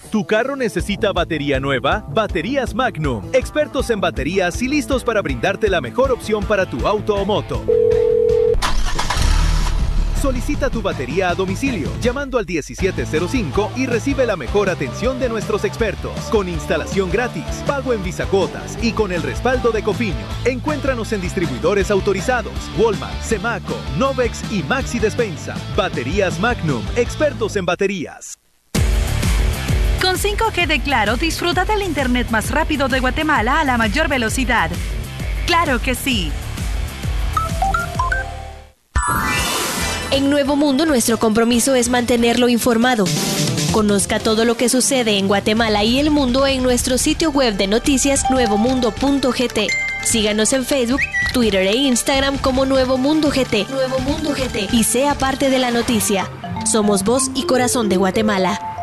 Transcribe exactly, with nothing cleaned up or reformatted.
¿Tu carro necesita batería nueva? Baterías Magnum. Expertos en baterías y listos para brindarte la mejor opción para tu auto o moto. Solicita tu batería a domicilio llamando al diecisiete cero cinco y recibe la mejor atención de nuestros expertos. Con instalación gratis, pago en Visacuotas y con el respaldo de Cofinio. Encuéntranos en distribuidores autorizados: Walmart, Semaco, Novex y Maxi Despensa. Baterías Magnum, expertos en baterías. Con cinco G de Claro, disfruta del internet más rápido de Guatemala a la mayor velocidad. ¡Claro que sí! En Nuevo Mundo, nuestro compromiso es mantenerlo informado. Conozca todo lo que sucede en Guatemala y el mundo en nuestro sitio web de noticias nuevo mundo punto g t. Síganos en Facebook, Twitter e Instagram como Nuevo Mundo G T. Nuevo Mundo G T. Y sea parte de la noticia. Somos voz y corazón de Guatemala.